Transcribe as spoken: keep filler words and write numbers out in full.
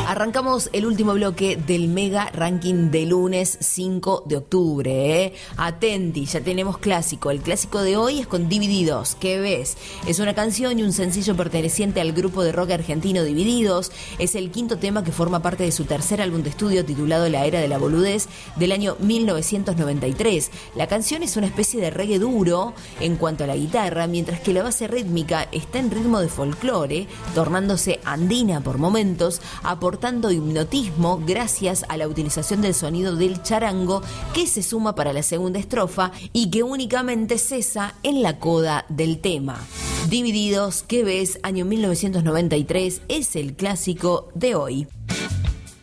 Arrancamos el último bloque del Mega Ranking de lunes cinco de octubre. ¿eh? Atenti, ya tenemos clásico. El clásico de hoy es con Divididos. ¿Qué ves? Es una canción y un sencillo perteneciente al grupo de rock argentino Divididos. Es el quinto tema que forma parte de su tercer álbum de estudio titulado La Era de la Boludez del año mil novecientos noventa y tres. La canción es una especie de reggae duro en cuanto a la guitarra, mientras que la base rítmica está en ritmo de folclore, tornándose andina por momentos, aportando hipnotismo gracias a la utilización del sonido del charango que se suma para la segunda estrofa y que únicamente cesa en la coda del tema. Divididos, ¿qué ves? Año mil novecientos noventa y tres es el clásico de hoy.